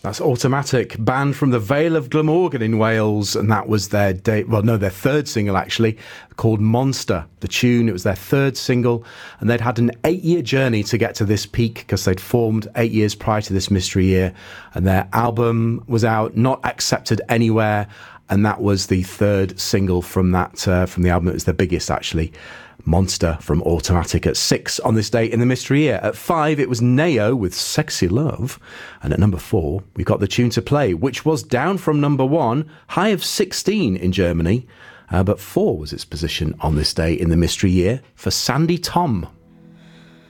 That's Automatic, band from the Vale of Glamorgan in Wales, and that was their their third single actually, called Monster. The tune, it was their third single, and they'd had an 8-year journey to get to this peak because they'd formed 8 years prior to this Mystery Year, and their album was out, Not Accepted Anywhere, and that was the third single from that from the album. It was their biggest actually. Monster from Automatic at 6 on this day in the Mystery Year. At 5, it was Neo with Sexy Love. And at number 4, we got The Tune to Play, which was down from number 1, high of 16 in Germany. But 4 was its position on this day in the Mystery Year for Sandy Tom.